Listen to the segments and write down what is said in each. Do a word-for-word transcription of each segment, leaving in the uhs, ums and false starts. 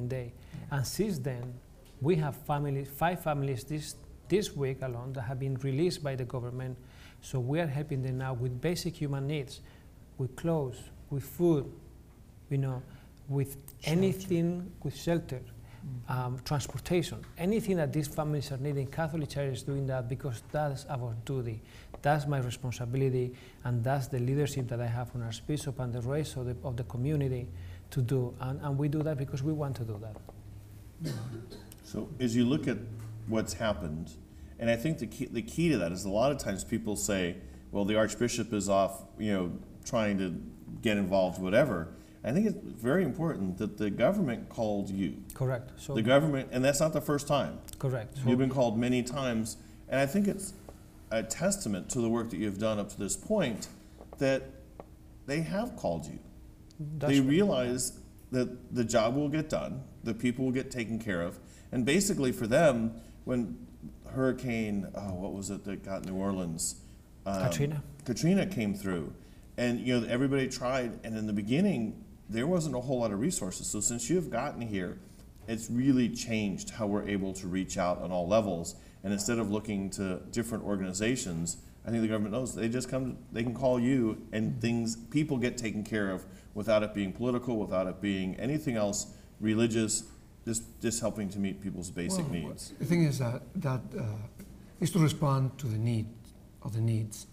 Thanksgiving Day. And since then, we have families, five families this, this week alone that have been released by the government. So we are helping them now with basic human needs, with clothes, with food, you know, with shelter. anything, with shelter, mm. um, transportation, anything that these families are needing. Catholic Church is doing that because that's our duty. That's my responsibility, and that's the leadership that I have on Archbishop and the rest of the, of the community to do. And, and we do that because we want to do that. So as you look at what's happened, and I think the key, the key to that is a lot of times people say, well, the Archbishop is off, you know, trying to get involved, whatever. I think it's very important that the government called you. Correct. So the government, and that's not the first time. Correct. So you've been called many times, and I think it's a testament to the work that you've done up to this point that they have called you. That's they right. realize that the job will get done, the people will get taken care of, and basically for them, when Hurricane, oh, what was it that got New Orleans? Um, Katrina. Katrina came through, and you know everybody tried, and in the beginning there wasn't a whole lot of resources. So since you've gotten here, it's really changed how we're able to reach out on all levels. And instead of looking to different organizations, I think the government knows they just come, they can call you, and things, people get taken care of without it being political, without it being anything else, religious, just just helping to meet people's basic well, needs. The thing is that that uh, is to respond to the need of the needs,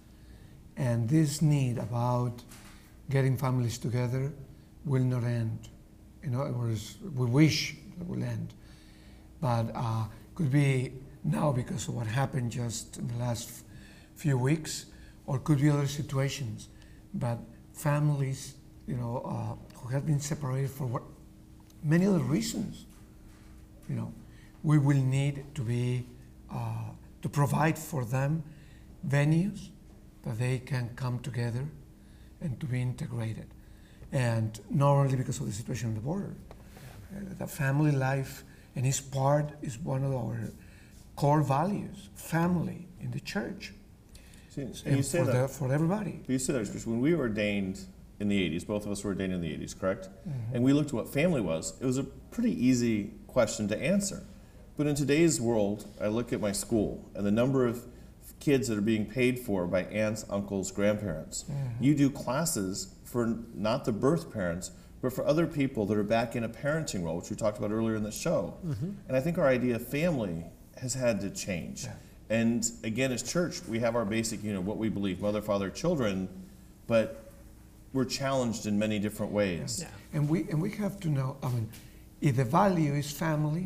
and this need about getting families together will not end. In other words, we wish it will end, but uh, could be now because of what happened just in the last f few weeks, or could be other situations. But families, you know, uh, who have been separated for what many other reasons, you know, we will need to be uh, to provide for them venues that they can come together and to be integrated. And not only because of the situation on the border, uh, the family life, and its part is one of our core values, family in the church. See, and And you say for, that, the, for everybody. you said that, Archbishop, when we were ordained in the eighties, both of us were ordained in the eighties, correct? Mm-hmm. And we looked at what family was. It was a pretty easy question to answer. But in today's world, I look at my school and the number of kids that are being paid for by aunts, uncles, grandparents. Mm-hmm. You do classes for not the birth parents, but for other people that are back in a parenting role, which we talked about earlier in the show. Mm-hmm. And I think our idea of family has had to change. Yeah. And again, as church, we have our basic, you know, what we believe, mother, father, children, but we're challenged in many different ways. Yeah. And we and we have to know, I mean, if the value is family,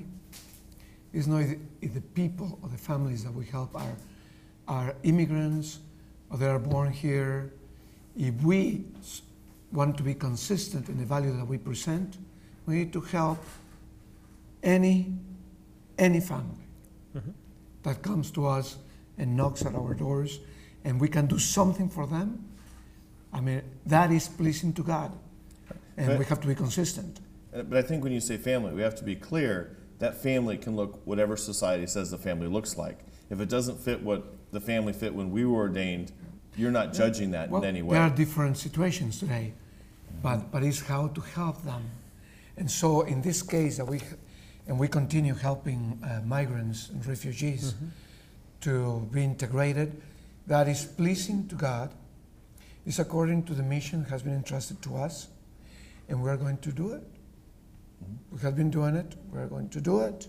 it's not if, if the people or the families that we help are, are immigrants or they are born here. If we want to be consistent in the value that we present, we need to help any, any family mm-hmm. that comes to us and knocks at our doors, and we can do something for them. I mean, that is pleasing to God, and but, we have to be consistent. But I think when you say family, we have to be clear that family can look whatever society says the family looks like. If it doesn't fit what the family fit when we were ordained, you're not judging that well, in any way. There are different situations today, but, but it's how to help them. And so in this case, that we, and we continue helping uh, migrants and refugees mm-hmm. to be integrated, that is pleasing to God. It's according to the mission that has been entrusted to us, and we're going to do it. Mm-hmm. We have been doing it, we're going to do it.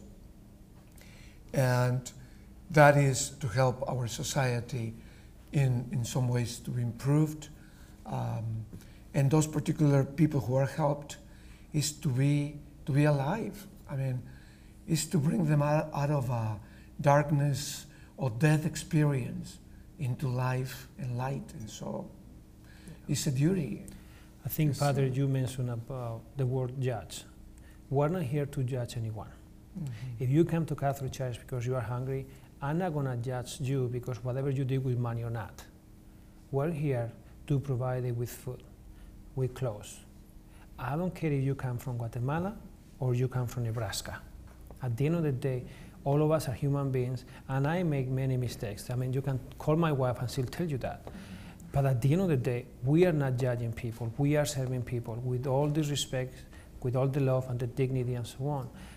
And that is to help our society in, in some ways to be improved. Um, and those particular people who are helped is to be, to be alive. I mean, is to bring them out, out of a darkness or death experience into life and light. And so it's a duty. I think, It's, Father, uh, you mentioned about the word judge. We're not here to judge anyone. Mm-hmm. If you come to Catholic Church because you are hungry, I'm not going to judge you because whatever you do with money or not. We're here to provide you with food, with clothes. I don't care if you come from Guatemala or you come from Nebraska. At the end of the day, all of us are human beings, and I make many mistakes. I mean, you can call my wife and she'll tell you that. But at the end of the day, we are not judging people. We are serving people with all the respect with all the love and the dignity and so on.